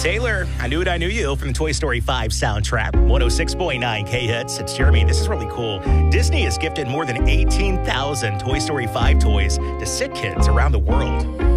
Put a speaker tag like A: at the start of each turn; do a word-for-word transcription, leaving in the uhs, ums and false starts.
A: Taylor, I Knew It, I Knew You from the Toy Story five soundtrack. one oh six point nine K-Hits. It's Jeremy. This is really cool. Disney has gifted more than eighteen thousand Toy Story five toys to sick kids around the world.